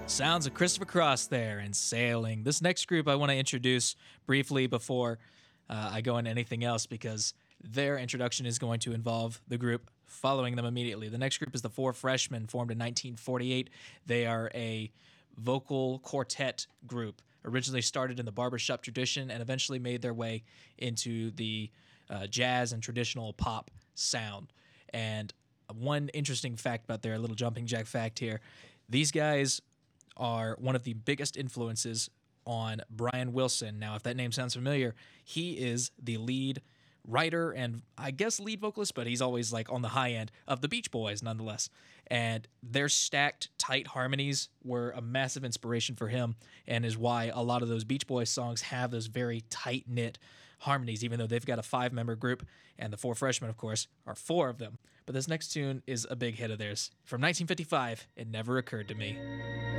Sounds of Christopher Cross there and Sailing. This next group I want to introduce briefly before I go into anything else because their introduction is going to involve the group following them immediately. The next group is the Four Freshmen, formed in 1948. They are a vocal quartet group, originally started in the barbershop tradition and eventually made their way into the jazz and traditional pop sound. And one interesting fact about their little jumping jack fact here, these guys are one of the biggest influences on Brian Wilson. Now, if that name sounds familiar, he is the lead writer and I guess lead vocalist, but he's always like on the high end of the Beach Boys nonetheless. And their stacked, tight harmonies were a massive inspiration for him and is why a lot of those Beach Boys songs have those very tight-knit harmonies, even though they've got a 5-member group, and the Four Freshmen, of course, are 4 of them. But this next tune is a big hit of theirs. From 1955, It Never Occurred to Me.